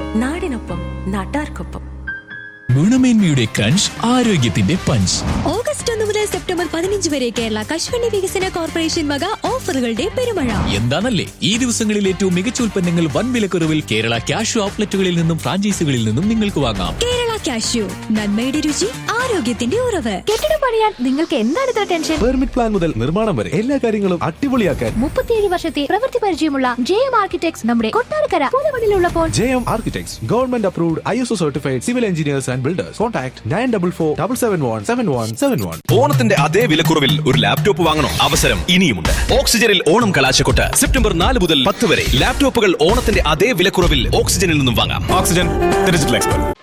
നാടിനൊപ്പം നാട്ടാർക്കൊപ്പം. ഗുണമേന്മയുടെ ക്രഞ്ച്, ആരോഗ്യത്തിന്റെ പഞ്ച്. ഓഗസ്റ്റ് 1 മുതൽ സെപ്റ്റംബർ 15 വരെ കേരള കശുവണ്ടി വികസന കോർപ്പറേഷൻ വക ഓഫറുകളുടെ പെരുമഴ. എന്താണല്ലേ ഈ ദിവസങ്ങളിൽ ഏറ്റവും മികച്ച ഉൽപ്പന്നങ്ങൾ വൻ വിലക്കുറവിൽ കേരള കാഷ്യൂ ഔട്ട്ലെറ്റുകളിൽ നിന്നും ഫ്രാഞ്ചൈസികളിൽ നിന്നും നിങ്ങൾക്ക് വാങ്ങാം. കേരള കാഷ്യൂ, നന്മയുടെ രുചി, ആരോഗ്യത്തിന്റെ ഉറവ്. കെട്ടിടം പണിയാൻ നിങ്ങൾക്ക് എന്താണ് ഇത്ര ടെൻഷൻ? പെർമിറ്റ് പ്ലാൻ മുതൽ നിർമ്മാണം വരെ എല്ലാ കാര്യങ്ങളും അടിപൊളിയാക്കാൻ 37 വർഷത്തെ പ്രവൃത്തി പരിചയമുള്ള JM ആർക്കിടെക്ട്സ് നമ്മുടെ Kottarakkara പൂതമണിലുള്ളപ്പോൾ. JM Architects, Government Approved, ISO Certified Civil Engineers and Builders. Contact 9447717171. ഓണത്തിന്റെ അതേ വിലക്കുറവിൽ ഒരു ലാപ്ടോപ്പ് വാങ്ങണോ? അവസരം ഇനിയുമുണ്ട്. ഓക്സിജനിൽ ഓണം കലാശക്കൊട്ട് സെപ്റ്റംബർ 4 മുതൽ 10 വരെ. ലാപ്ടോപ്പുകൾ ഓണത്തിന്റെ അതേ വിലക്കുറവിൽ ഓക്സിജനിൽ നിന്നും വാങ്ങാം. Oxygen, digital expert.